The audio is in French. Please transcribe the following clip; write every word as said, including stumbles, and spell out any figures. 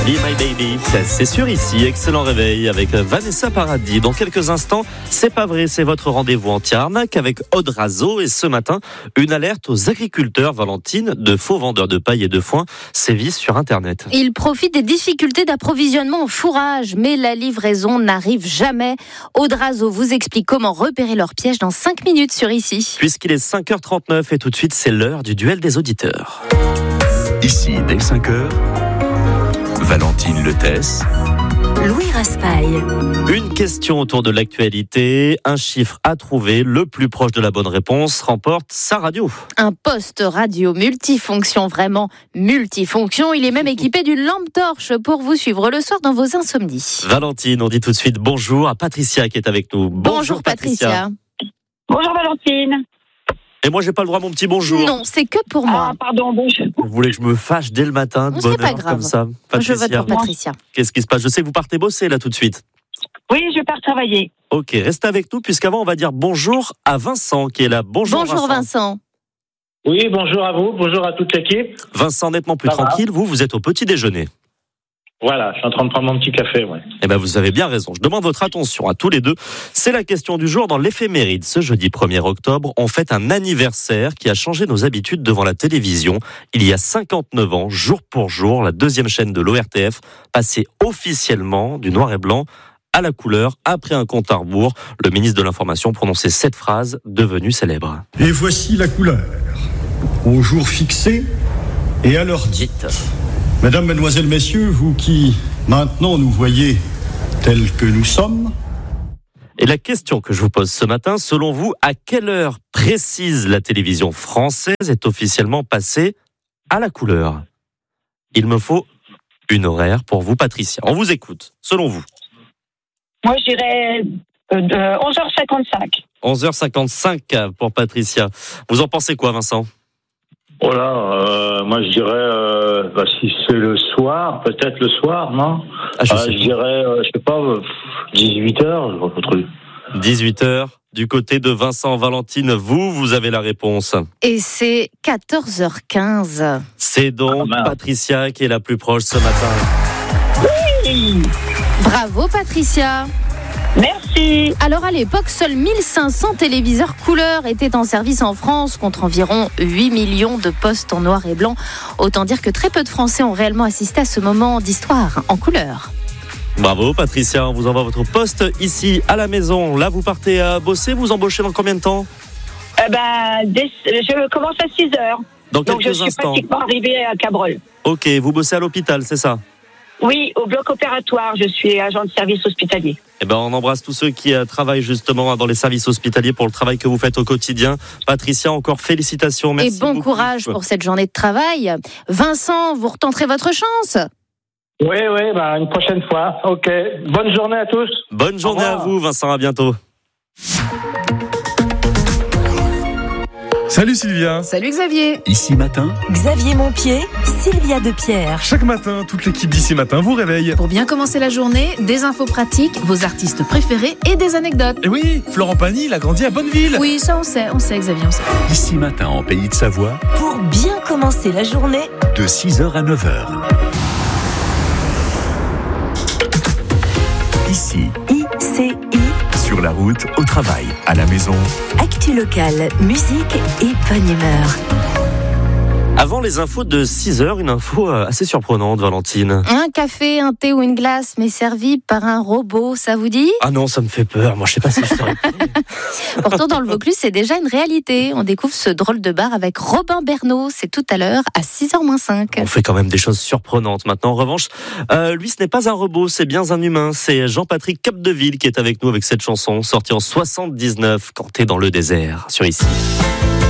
Be My Baby, c'est sûr ici. Excellent réveil avec Vanessa Paradis. Dans quelques instants, c'est pas vrai, c'est votre rendez-vous anti-arnaque avec Aude Razo. Et ce matin, une alerte aux agriculteurs, Valentine, de faux vendeurs de paille et de foin sévissent sur Internet. Ils profitent des difficultés d'approvisionnement au fourrage, mais la livraison n'arrive jamais. Aude Razo vous explique comment repérer leur piège dans cinq minutes sur Ici. Puisqu'il est cinq heures trente-neuf et tout de suite, c'est l'heure du duel des auditeurs. Ici, dès cinq heures, Valentine Letès, Louis Raspail. Une question autour de l'actualité, un chiffre à trouver, le plus proche de la bonne réponse remporte sa radio. Un poste radio multifonction, vraiment multifonction. Il est même équipé d'une lampe torche pour vous suivre le soir dans vos insomnies. Valentine, on dit tout de suite bonjour à Patricia qui est avec nous. Bonjour, bonjour Patricia. Patricia. Bonjour Valentine. Et moi, j'ai pas le droit à mon petit bonjour. Non, c'est que pour moi. Ah, pardon, bonjour. Vous voulez que je me fâche dès le matin, de bonne heure, comme ça, Patricia. Je vote pour Patricia. Qu'est-ce qui se passe? Je sais que vous partez bosser, là, tout de suite. Oui, je pars travailler. Ok, restez avec nous, puisqu'avant, on va dire bonjour à Vincent, qui est là. Bonjour, bonjour Vincent. Vincent. Oui, bonjour à vous, bonjour à toute l'équipe. Vincent, nettement plus Ça tranquille, va. vous, vous êtes au petit déjeuner. Voilà, je suis en train de prendre mon petit café, ouais. Eh ben, vous avez bien raison. Je demande votre attention à tous les deux. C'est la question du jour dans l'éphéméride. Ce jeudi premier octobre, on fête un anniversaire qui a changé nos habitudes devant la télévision. Il y a cinquante-neuf ans, jour pour jour, la deuxième chaîne de l'O R T F passait officiellement du noir et blanc à la couleur. Après un compte à rebours, le ministre de l'Information prononçait cette phrase devenue célèbre. Et voici la couleur. Au jour fixé et à l'heure dite. Mesdames, Mesdemoiselles, Messieurs, vous qui maintenant nous voyez tels que nous sommes. Et la question que je vous pose ce matin, selon vous, à quelle heure précise la télévision française est officiellement passée à la couleur? Il me faut une horaire pour vous, Patricia. On vous écoute, selon vous. Moi, je dirais de onze heures cinquante-cinq. onze heures cinquante-cinq pour Patricia. Vous en pensez quoi, Vincent? Oh là, euh, moi je dirais, euh, bah, si c'est le soir, peut-être le soir, non? Ah, je, euh, sais je dirais, euh, je sais pas, euh, dix-huit heures, je vois pas trop. dix-huit heures, du côté de Vincent. Valentine, vous, vous avez la réponse. Et c'est quatorze heures quinze. C'est donc ah, Patricia qui est la plus proche ce matin. Oui. Bravo Patricia. Merci. Alors à l'époque, seuls mille cinq cents téléviseurs couleur étaient en service en France contre environ huit millions de postes en noir et blanc. Autant dire que très peu de Français ont réellement assisté à ce moment d'histoire en couleur. Bravo Patricia, on vous envoie votre poste ici à la maison. Là, vous partez à bosser, vous embauchez dans combien de temps? Eh ben, dès, je commence à six heures. Dans Donc quelques je suis instants. pratiquement arrivée à Cabrol. Ok, vous bossez à l'hôpital, c'est ça? Oui, au bloc opératoire, je suis agent de service hospitalier. Eh ben, on embrasse tous ceux qui euh, travaillent justement dans les services hospitaliers pour le travail que vous faites au quotidien. Patricia, encore félicitations, merci Et bon beaucoup. courage pour cette journée de travail. Vincent, vous retenterez votre chance. Oui, oui, bah, une prochaine fois. Ok, bonne journée à tous. Bonne journée à vous, Vincent, à bientôt. Salut Sylvia. Salut Xavier. Ici matin, Xavier Montpied, Sylvia Depierre. Chaque matin, toute l'équipe d'Ici Matin vous réveille. Pour bien commencer la journée, des infos pratiques, vos artistes préférés et des anecdotes. Et oui, Florent Pagny, il a grandi à Bonneville. Oui, ça on sait, on sait Xavier, on sait. Ici matin en Pays de Savoie, Pour bien commencer la journée, de six heures à neuf heures. Ici, I C I, sur la route, au travail, à la maison. actu locale, musique et bonne humeur. Avant les infos de six heures, une info assez surprenante, Valentine. Un café, un thé ou une glace, mais servi par un robot, ça vous dit? Ah non, ça me fait peur. Moi, je sais pas si je serais... Pourtant, dans le Vaucluse, c'est déjà une réalité. On découvre ce drôle de bar avec Robin Bernot. C'est tout à l'heure à six heures moins cinq. On fait quand même des choses surprenantes maintenant. En revanche, euh, lui, ce n'est pas un robot, c'est bien un humain. C'est Jean-Patrick Capdeville qui est avec nous avec cette chanson, sortie en soixante-dix-neuf, quand t'es dans le désert, sur Ici.